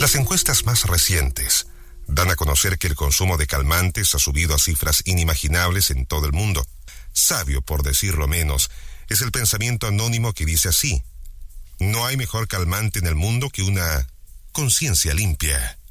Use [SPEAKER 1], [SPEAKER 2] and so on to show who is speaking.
[SPEAKER 1] Las encuestas más recientes dan a conocer que el consumo de calmantes ha subido a cifras inimaginables en todo el mundo. Sabio, por decirlo menos, es el pensamiento anónimo que dice así: no hay mejor calmante en el mundo que una conciencia limpia.